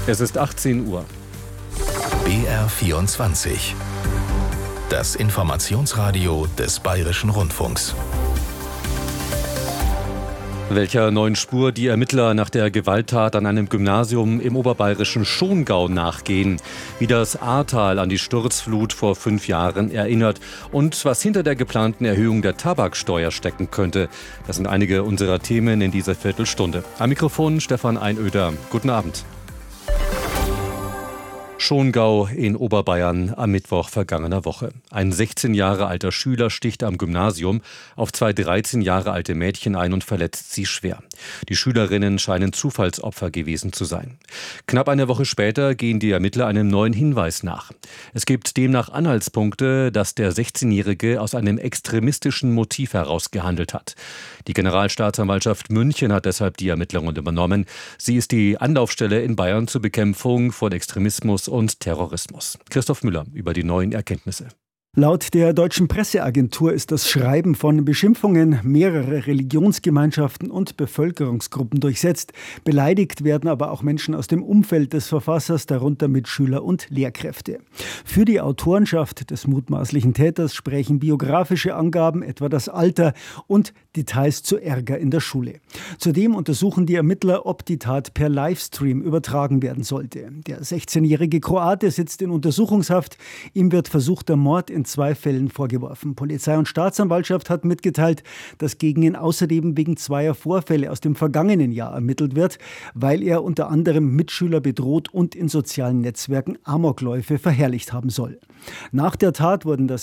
Es ist 18 Uhr. BR24. Das Informationsradio des Bayerischen Rundfunks. Welcher neuen Spur die Ermittler nach der Gewalttat an einem Gymnasium im oberbayerischen Schongau nachgehen, wie das Ahrtal an die Sturzflut vor 5 Jahren erinnert und was hinter der geplanten Erhöhung der Tabaksteuer stecken könnte. Das sind einige unserer Themen in dieser Viertelstunde. Am Mikrofon Stefan Einöder. Guten Abend. Schongau in Oberbayern am Mittwoch vergangener Woche. Ein 16 Jahre alter Schüler sticht am Gymnasium auf 2 13 Jahre alte Mädchen ein und verletzt sie schwer. Die Schülerinnen scheinen Zufallsopfer gewesen zu sein. Knapp eine Woche später gehen die Ermittler einem neuen Hinweis nach. Es gibt demnach Anhaltspunkte, dass der 16-Jährige aus einem extremistischen Motiv heraus gehandelt hat. Die Generalstaatsanwaltschaft München hat deshalb die Ermittlungen übernommen. Sie ist die Anlaufstelle in Bayern zur Bekämpfung von Extremismus und Terrorismus. Christoph Müller über die neuen Erkenntnisse. Laut der deutschen Presseagentur ist das Schreiben von Beschimpfungen mehrerer Religionsgemeinschaften und Bevölkerungsgruppen durchsetzt. Beleidigt werden aber auch Menschen aus dem Umfeld des Verfassers, darunter Mitschüler und Lehrkräfte. Für die Autorenschaft des mutmaßlichen Täters sprechen biografische Angaben, etwa das Alter und Details zu Ärger in der Schule. Zudem untersuchen die Ermittler, ob die Tat per Livestream übertragen werden sollte. Der 16-jährige Kroate sitzt in Untersuchungshaft. Ihm wird versuchter Mord in 2 Fällen vorgeworfen. Polizei und Staatsanwaltschaft hat mitgeteilt, dass gegen ihn außerdem wegen 2 Vorfälle aus dem vergangenen Jahr ermittelt wird, weil er unter anderem Mitschüler bedroht und in sozialen Netzwerken Amokläufe verherrlicht haben soll. Nach der Tat wurden das